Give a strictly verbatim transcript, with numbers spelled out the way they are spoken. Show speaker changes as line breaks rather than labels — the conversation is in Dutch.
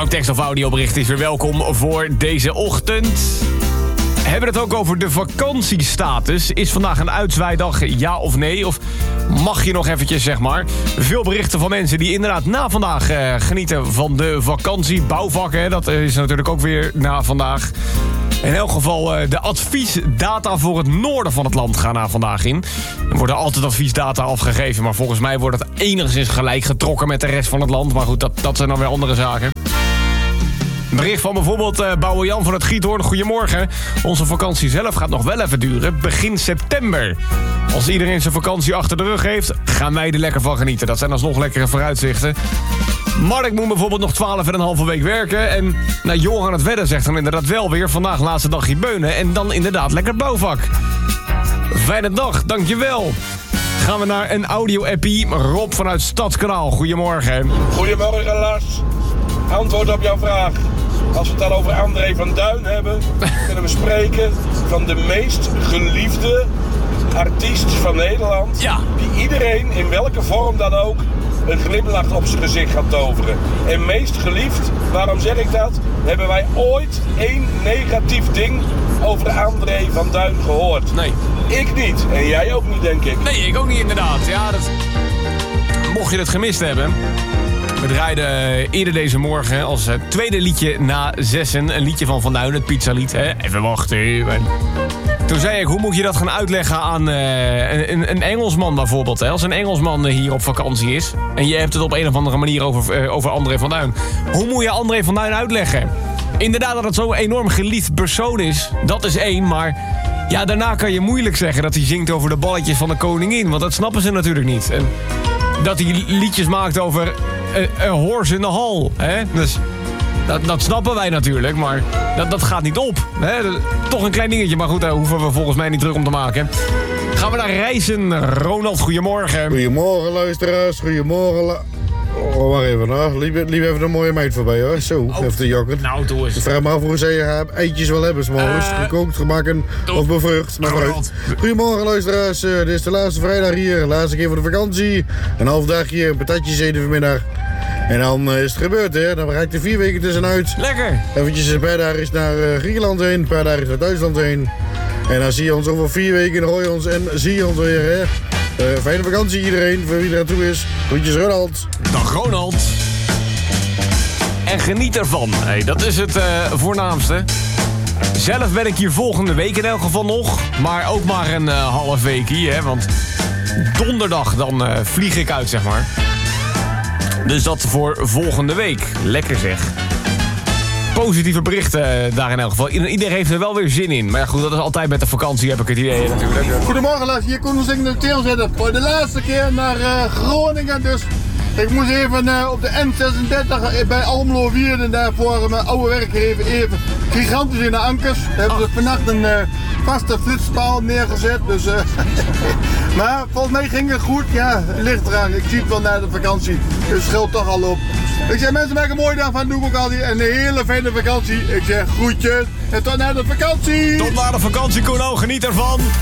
Jouw tekst- of audiobericht is weer welkom voor deze ochtend. We hebben het ook over de vakantiestatus. Is vandaag een uitzwaaidag, ja of nee? Of mag je nog eventjes, zeg maar? Veel berichten van mensen die inderdaad na vandaag uh, genieten van de vakantie. Bouwvakken, dat is natuurlijk ook weer na vandaag. In elk geval, uh, de adviesdata voor het noorden van het land gaan na vandaag in. Er worden altijd adviesdata afgegeven, maar volgens mij wordt het enigszins gelijk getrokken met de rest van het land. Maar goed, dat, dat zijn dan weer andere zaken. Bericht van bijvoorbeeld uh, Bouwer Jan van het Giethoorn. Goedemorgen. Onze vakantie zelf gaat nog wel even duren. Begin september. Als iedereen zijn vakantie achter de rug heeft, gaan wij er lekker van genieten. Dat zijn alsnog lekkere vooruitzichten. Mark moet bijvoorbeeld nog twaalf en een halve week werken. En nou, Johan het Wedden zegt dan inderdaad wel weer... vandaag laatste dagje beunen en dan inderdaad lekker bouwvak. Fijne dag, dankjewel. Gaan we naar een audio-appie. Rob vanuit Stadskanaal. Goedemorgen.
Goedemorgen Lars. Antwoord op jouw vraag. Als we het dan over André van Duin hebben... kunnen we spreken van de meest geliefde artiest van Nederland...
Ja.
Die iedereen, in welke vorm dan ook... een glimlach op zijn gezicht gaat toveren. En meest geliefd, waarom zeg ik dat? Hebben wij ooit één negatief ding over André van Duin gehoord?
Nee.
Ik niet. En jij ook niet, denk ik.
Nee, ik ook niet inderdaad. Ja, dat... Mocht je het gemist hebben... We draaiden eerder deze morgen als tweede liedje na zessen... een liedje van Van Duin, het pizzalied. Hè? Even wachten. En toen zei ik, hoe moet je dat gaan uitleggen aan uh, een, een Engelsman bijvoorbeeld? Hè? Als een Engelsman hier op vakantie is... en je hebt het op een of andere manier over, uh, over André van Duin. Hoe moet je André van Duin uitleggen? Inderdaad dat het zo'n enorm geliefd persoon is, dat is één, maar... ja, daarna kan je moeilijk zeggen dat hij zingt over de balletjes van de koningin... want dat snappen ze natuurlijk niet. En dat hij liedjes maakt over... een horse in de hal, hè? Dus dat, dat snappen wij natuurlijk, maar dat, dat gaat niet op. Hè? Toch een klein dingetje, maar goed, daar hoeven we volgens mij niet druk om te maken. Gaan we naar reizen. Ronald, goedemorgen.
Goedemorgen, luisteraars. Goedemorgen. La- oh, wacht even, nou. Liep, liep even een mooie meid voorbij, hoor. Zo, oh. Even te jakken.
Nou, doe eens.
Ik vraag me af hoe zij haar eitjes wel hebben, 's morgens. Uh, gekookt, gemakken doe. Of bevrucht. Maar vooruit. Goedemorgen, luisteraars. Uh, dit is de laatste vrijdag hier. Laatste keer voor de vakantie. Een half dagje, een patatjes eten vanmiddag. En dan uh, is het gebeurd, hè. Dan ga ik er vier weken tussenuit.
Lekker.
Eventjes een paar dagen is naar uh, Griekenland heen. Een paar dagen is naar Duitsland heen. En dan zie je ons over vier weken. Dan hoor je ons en zie je ons weer, hè. Uh, fijne vakantie iedereen, voor wie er aan toe is. Groetjes Ronald.
Dag Ronald. En geniet ervan. Hey, dat is het uh, voornaamste. Zelf ben ik hier volgende week in elk geval nog. Maar ook maar een uh, half weekje, hè. Want donderdag dan uh, vlieg ik uit, zeg maar. Dus dat voor volgende week. Lekker zeg. Positieve berichten daar in elk geval. Iedereen heeft er wel weer zin in. Maar ja, goed, dat is altijd met de vakantie, heb ik het idee natuurlijk.
Goedemorgen Lars, hier kon ons in de tail zitten. Voor de laatste keer naar uh, Groningen. Dus ik moest even uh, op de N zesendertig bij Almelo Wierden daarvoor mijn oude werkgever even gigantisch in de ankers. We hebben dus vannacht een uh, vaste flitspaal neergezet. Dus, uh, maar volgens mij ging het goed. Ja, het ligt eraan. Ik zie het wel na de vakantie. Dus het scheelt toch al op. Ik zeg mensen, maak een mooie dag van, doe ik ook al die. En een hele fijne vakantie. Ik zeg groetjes en tot na de vakantie.
Tot na de vakantie, Kono. Geniet ervan.